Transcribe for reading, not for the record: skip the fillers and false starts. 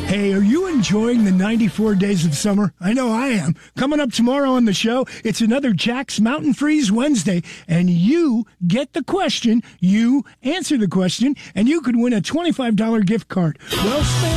Hey, are you enjoying the 94 days of summer? I know I am. Coming up tomorrow on the show, it's another Jack's Mountain Freeze Wednesday, and you get the question, you answer the question, and you could win a $25 gift card. Well spent.